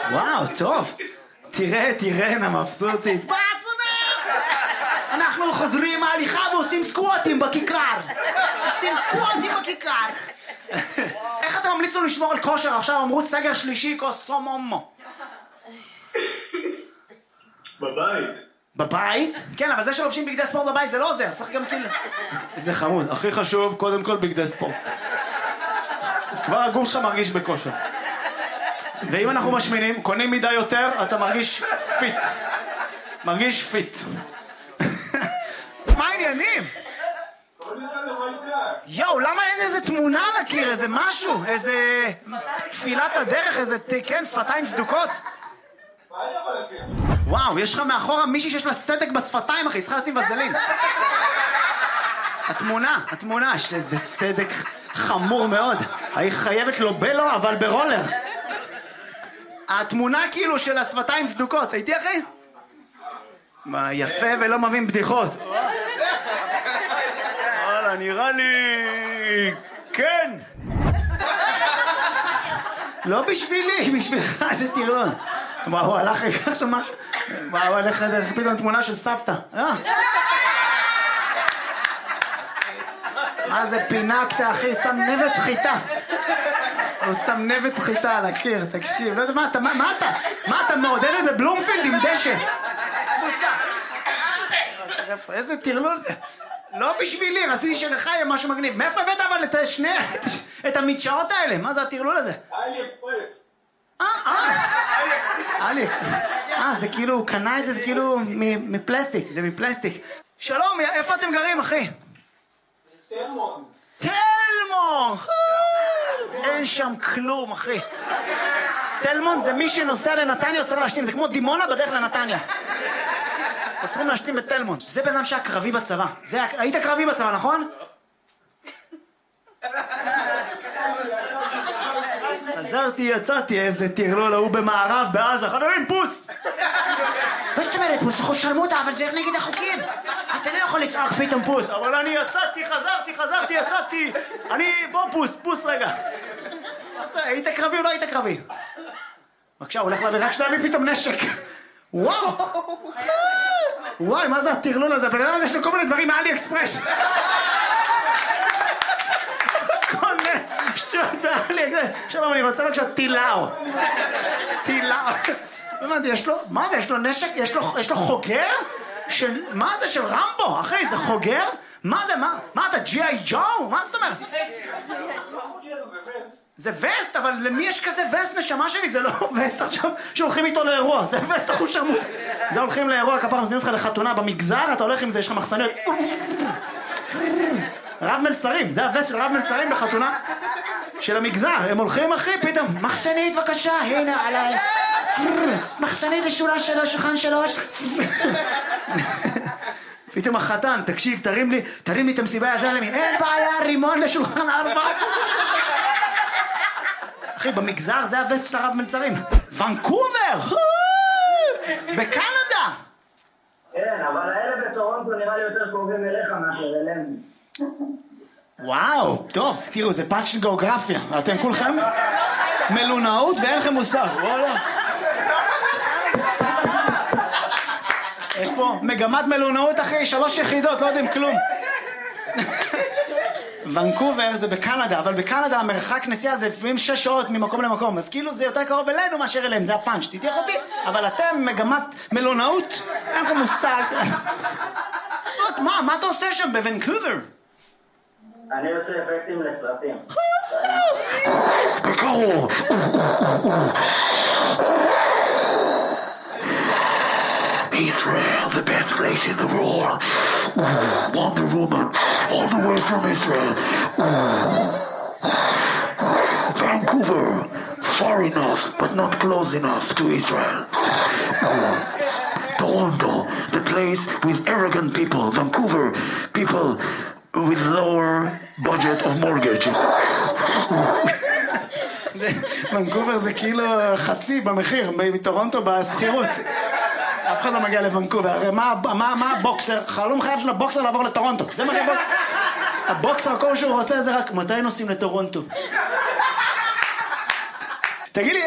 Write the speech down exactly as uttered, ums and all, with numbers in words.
וואו, טוב. תראה, תראה, מבסוטית. בעצמך! אנחנו חוזרים מההליכה ועושים סקווטים בכיכר. עושים סקווטים בכיכר. איך אתה ממליץ לו לשמור על כושר? עכשיו אמרו סגר שלישי קוסומומו. בבית. בבית? כן, אבל זה שלובשים בגדי ספורט בבית זה לא עוזר, צריך גם כאילו... איזה חמוד, הכי חשוב, קודם כל בגדי ספורט. כבר הגוף שלך מרגיש בכושר. ואם אנחנו משמינים, קונים מידה יותר, אתה מרגיש פיט. מרגיש פיט. מה העניינים? יואו, למה אין איזה תמונה על הקיר, איזה משהו, איזה תפילת הדרך, איזה, כן, שפתיים סדוקות? וואו, יש לך מאחורה מישהי שיש לה סדק בשפתיים, אחי, צריכה לשים וזלין. התמונה, התמונה, יש איזה סדק חמור מאוד. היא חייבת לו בלו, אבל ברולר. התמונה כאילו של השפתיים סדוקות, הייתי אחי? מה, יפה ולא מבין בדיחות. וואלה, נראה לי... כן. לא בשבילי, בשבילך, זה טירון. מה, הוא הלך לקח שם משהו? מה, הוא הלך דרך פתאום תמונה של סבתא. אה? מה זה פינקת, אחי? שם נבט חיטה. הוא סתם נבט חיטה על הקיר, תקשיב. לא יודע, מה אתה, מה אתה? מה אתה מעודדת בבלומפילד עם דשא? קבוצה. איזה טרלול זה. לא בשבילי, רציתי שלך יהיה משהו מגניב. מאיפה הבאת אבל את השני, את המדשאות האלה? מה זה הטרלול הזה? אלי אקספרס. אה, אה. אלי אקספרס. אה, זה כאילו, הוא קנה את זה, זה כאילו מפלסטיק. זה מפלסטיק. שלום, איפה אתם גרים, אחי? תלמון. תלמון! אין שם כלום, אחי. תלמון זה מי שנוסע לנתניה צריך להשתים, זה כמו דימונה בדרך לנתניה. צריכים להשתים בתלמון. זה בן אדם שהיה קרבי בצבא. היית קרבי בצבא, נכון? חזרתי, יצאתי, איזה טרלול, הוא במערב, בעזה, חברים, פוס! מה זאת אומרת, פוס? אנחנו שרמוטה, אבל זה נגד החוקים. אתה לא יכול לצעוק פתאום פוס. אבל אני יצאתי, חזרתי, חזרתי, יצאתי. אני, בוא פוס, פוס רגע. היית קרבי או לא היית קרבי? בבקשה, הוא הולך להביא, רק שנביא פתאום נשק. וואו! וואי, מה זה הטרלול הזה? בן אדם הזה יש לו כל מיני דברים מאלי אקספרס. כל מיני שטויות מאלי אקספרס. שלום, אני רוצה בבקשה טילאו. טילאו. באמת, יש לו, מה זה? יש לו נשק? יש לו, יש לו חוגר? של, מה זה? של רמבו? אחי, זה חוגר? מה זה? מה? מה אתה? ג'י איי ג'ו? מה זאת אומרת? זה וסט, אבל למי יש כזה וסט נשמה שלי? זה לא וסט עכשיו שהולכים איתו לאירוע, זה וסט אחוז שרמוט. זה הולכים לאירוע, כפר מזמין אותך לחתונה במגזר, אתה הולך עם זה, יש לך מחסניות. רב מלצרים, זה הווסט של רב מלצרים בחתונה של המגזר. הם הולכים אחי, פתאום, מחסנית בבקשה, הנה עליי. מחסנית לשורה שלוש, שולחן שלוש. פתאום החתן, תקשיב, תרים לי, תרים לי את המסיבה הזה, אין בעיה, רימון לשולחן ארבע. אחי, במגזר זה הווסט של הרב מלצרים. ונקובר! בקנדה! כן, אבל האלה בטורונטו נראה לי יותר קרובים אליך מאשר אלינו. וואו, טוב, תראו, זה פאנץ' של גיאוגרפיה. אתם כולכם מלונאות ואין לכם מושג, וואלה. יש פה מגמת מלונאות אחרי שלוש יחידות, לא יודעים כלום. ונקובר זה בקנדה, אבל בקנדה המרחק נסיעה זה לפעמים שש שעות ממקום למקום, אז כאילו זה יותר קרוב אלינו מאשר אליהם, זה הפאנץ', תתייח אותי, אבל אתם מגמת מלונאות, אין לכם מושג. מה, מה אתה עושה שם בוונקובר? אני עושה אפקטים לסרטים. בקרוב. Israel, the best place in the world. Wonder Woman, all the way from Israel. Vancouver, far enough, but not close enough to Israel. Toronto, the place with arrogant people. Vancouver, people with lower budget of mortgage. ונקובר זה כאילו חצי במחיר, מטורונטו בסחירות. אף אחד לא מגיע לוונקובר, הרי מה, מה, מה הבוקסר? חלום חייב של הבוקסר לעבור לטורונטו, זה מה שבוקסר... הבוקסר, כל שהוא רוצה זה רק, מתי נוסעים לטורונטו? תגיד לי,